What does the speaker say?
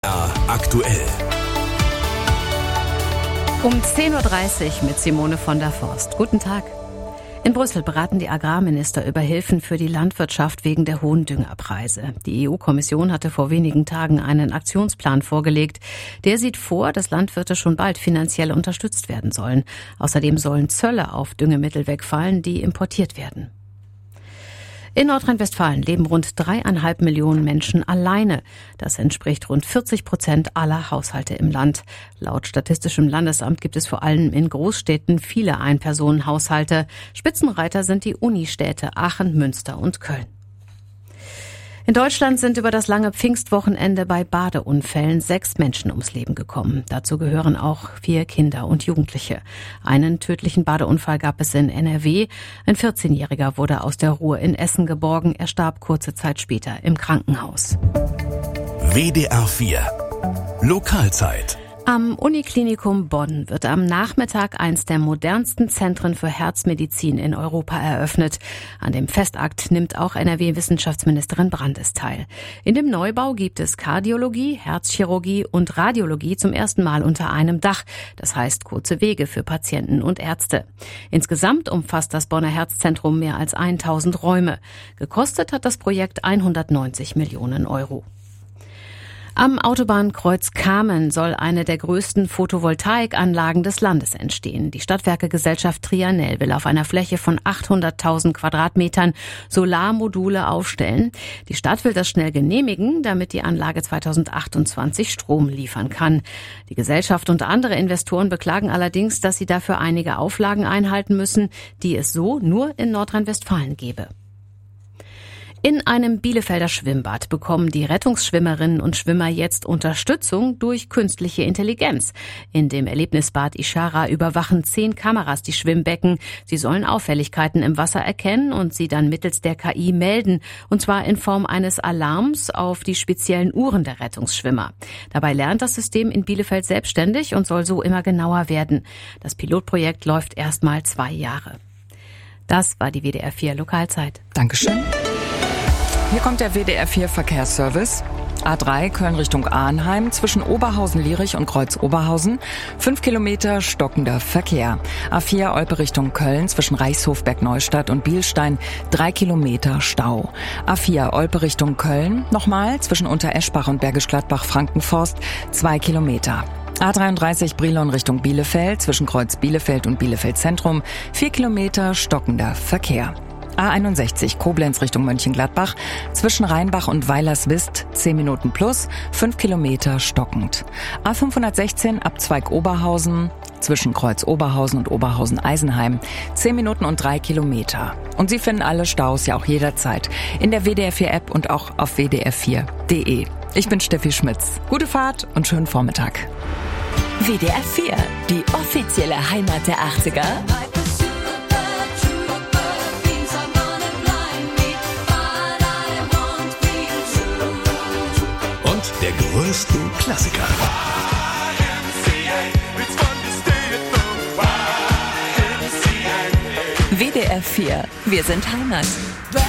Aktuell. Um 10.30 Uhr mit Simone von der Forst. Guten Tag. In Brüssel beraten die Agrarminister über Hilfen für die Landwirtschaft wegen der hohen Düngerpreise. Die EU-Kommission hatte vor wenigen Tagen einen Aktionsplan vorgelegt. Der sieht vor, dass Landwirte schon bald finanziell unterstützt werden sollen. Außerdem sollen Zölle auf Düngemittel wegfallen, die importiert werden. In Nordrhein-Westfalen leben rund 3,5 Millionen Menschen alleine. Das entspricht rund 40% aller Haushalte im Land. Laut Statistischem Landesamt gibt es vor allem in Großstädten viele Einpersonenhaushalte. Spitzenreiter sind die Unistädte Aachen, Münster und Köln. In Deutschland sind über das lange Pfingstwochenende bei Badeunfällen 6 Menschen ums Leben gekommen. Dazu gehören auch 4 Kinder und Jugendliche. Einen tödlichen Badeunfall gab es in NRW. Ein 14-Jähriger wurde aus der Ruhr in Essen geborgen. Er starb kurze Zeit später im Krankenhaus. WDR 4 Lokalzeit. Am Uniklinikum Bonn wird am Nachmittag eins der modernsten Zentren für Herzmedizin in Europa eröffnet. An dem Festakt nimmt auch NRW-Wissenschaftsministerin Brandes teil. In dem Neubau gibt es Kardiologie, Herzchirurgie und Radiologie zum ersten Mal unter einem Dach. Das heißt kurze Wege für Patienten und Ärzte. Insgesamt umfasst das Bonner Herzzentrum mehr als 1000 Räume. Gekostet hat das Projekt 190 Millionen Euro. Am Autobahnkreuz Kamen soll eine der größten Photovoltaikanlagen des Landes entstehen. Die Stadtwerke-Gesellschaft Trianel will auf einer Fläche von 800.000 Quadratmetern Solarmodule aufstellen. Die Stadt will das schnell genehmigen, damit die Anlage 2028 Strom liefern kann. Die Gesellschaft und andere Investoren beklagen allerdings, dass sie dafür einige Auflagen einhalten müssen, die es so nur in Nordrhein-Westfalen gäbe. In einem Bielefelder Schwimmbad bekommen die Rettungsschwimmerinnen und Schwimmer jetzt Unterstützung durch künstliche Intelligenz. In dem Erlebnisbad Ishara überwachen 10 Kameras die Schwimmbecken. Sie sollen Auffälligkeiten im Wasser erkennen und sie dann mittels der KI melden. Und zwar in Form eines Alarms auf die speziellen Uhren der Rettungsschwimmer. Dabei lernt das System in Bielefeld selbstständig und soll so immer genauer werden. Das Pilotprojekt läuft erstmal 2 Jahre. Das war die WDR 4 Lokalzeit. Dankeschön. Hier kommt der WDR 4 Verkehrsservice. A3 Köln Richtung Arnheim zwischen Oberhausen-Lierich und Kreuz-Oberhausen. 5 Kilometer stockender Verkehr. A4 Olpe Richtung Köln zwischen Reichshofberg-Neustadt und Bielstein. 3 Kilometer Stau. A4 Olpe Richtung Köln nochmal zwischen Untereschbach und Bergisch Gladbach-Frankenforst. 2 Kilometer. A33 Brilon Richtung Bielefeld zwischen Kreuz Bielefeld und Bielefeld Zentrum. 4 Kilometer stockender Verkehr. A61 Koblenz Richtung Mönchengladbach zwischen Rheinbach und Weilerswist 10 Minuten plus, 5 Kilometer stockend. A516 Abzweig Oberhausen zwischen Kreuz Oberhausen und Oberhausen-Eisenheim 10 Minuten und 3 Kilometer. Und Sie finden alle Staus ja auch jederzeit in der WDR 4 App und auch auf wdr4.de. Ich bin Steffi Schmitz. Gute Fahrt und schönen Vormittag. WDR 4, die offizielle Heimat der 80er. Der größten Klassiker. WDR 4, wir sind Heimat.